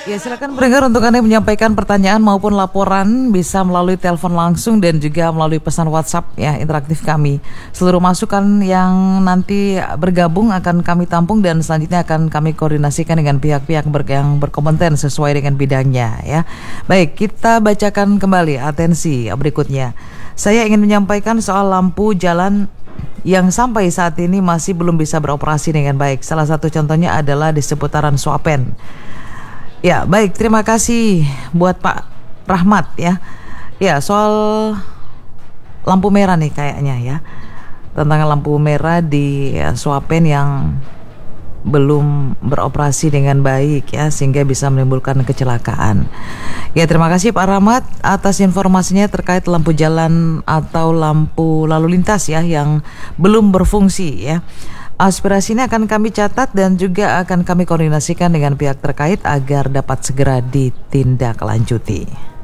Ya, silakan pendengar untuk Anda menyampaikan pertanyaan maupun laporan bisa melalui telepon langsung dan juga melalui pesan WhatsApp ya interaktif kami. Seluruh masukan yang nanti bergabung akan kami tampung dan selanjutnya akan kami koordinasikan dengan pihak-pihak yang berkompeten sesuai dengan bidangnya ya. Baik, kita bacakan kembali atensi berikutnya. Saya ingin menyampaikan soal lampu jalan yang sampai saat ini masih belum bisa beroperasi dengan baik. Salah satu contohnya adalah di seputaran Suapen. Ya, baik, terima kasih buat Pak Rahmat ya. Ya, soal lampu merah nih kayaknya ya. Tentang lampu merah di Suapen yang belum beroperasi dengan baik ya, sehingga bisa menimbulkan kecelakaan. Ya, terima kasih Pak Rahmat atas informasinya terkait lampu jalan atau lampu lalu lintas ya yang belum berfungsi ya. Aspirasi ini akan kami catat dan juga akan kami koordinasikan dengan pihak terkait agar dapat segera ditindaklanjuti.